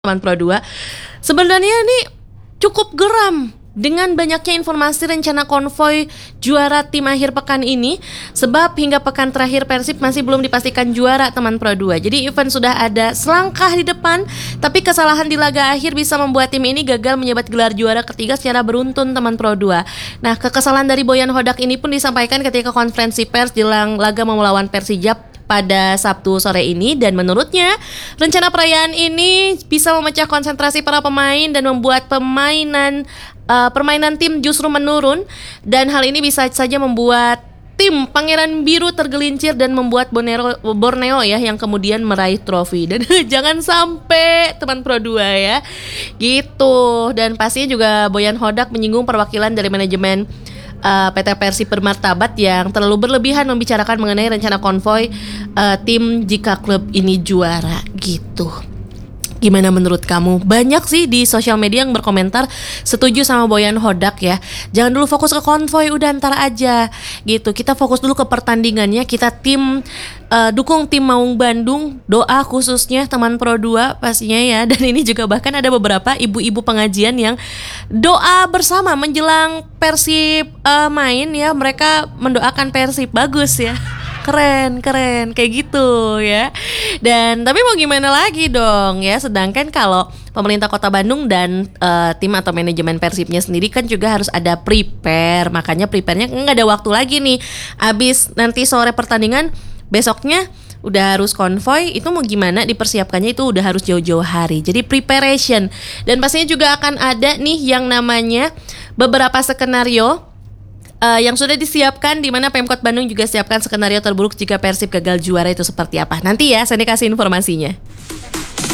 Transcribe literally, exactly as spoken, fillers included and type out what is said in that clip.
Teman Pro dua. Sebenarnya ini cukup geram dengan banyaknya informasi rencana konvoi juara tim akhir pekan ini, sebab hingga pekan terakhir Persib masih belum dipastikan juara Teman Pro dua. Jadi event sudah ada selangkah di depan, tapi kesalahan di laga akhir bisa membuat tim ini gagal menyabet gelar juara ketiga secara beruntun Teman Pro dua. Nah, kekesalan dari Boyan Hodak ini pun disampaikan ketika konferensi pers jelang laga melawan Persijap pada Sabtu sore ini, dan menurutnya rencana perayaan ini bisa memecah konsentrasi para pemain dan membuat permainan uh, permainan tim justru menurun, dan hal ini bisa saja membuat tim Pangeran Biru tergelincir dan membuat Borneo, Borneo ya yang kemudian meraih trofi. Dan jangan sampai Teman Pro dua ya gitu. Dan pastinya juga Boyan Hodak menyinggung perwakilan dari manajemen Uh, P T Persib Bermartabat yang terlalu berlebihan membicarakan mengenai rencana konvoi uh, tim jika klub ini juara gitu. Gimana menurut kamu? Banyak sih di sosial media yang berkomentar setuju sama Boyan Hodak ya. Jangan dulu fokus ke konvoi, udah ntar aja gitu. Kita fokus dulu ke pertandingannya. Kita tim uh, dukung tim Maung Bandung. Doa khususnya Teman Pro dua pastinya ya. Dan ini juga bahkan ada beberapa ibu-ibu pengajian yang doa bersama menjelang Persib uh, main ya. Mereka mendoakan Persib. Bagus ya. Keren, keren, kayak gitu ya. Dan tapi mau gimana lagi dong ya. Sedangkan kalau pemerintah Kota Bandung dan uh, tim atau manajemen Persibnya sendiri kan juga harus ada prepare. Makanya prepare-nya nggak ada waktu lagi nih. Abis nanti sore pertandingan, besoknya udah harus konvoi. Itu mau gimana dipersiapkannya itu udah harus jauh-jauh hari. Jadi preparation. Dan pastinya juga akan ada nih yang namanya beberapa skenario Uh, yang sudah disiapkan, di mana Pemkot Bandung juga siapkan skenario terburuk jika Persib gagal juara itu seperti apa. Nanti ya saya kasih informasinya.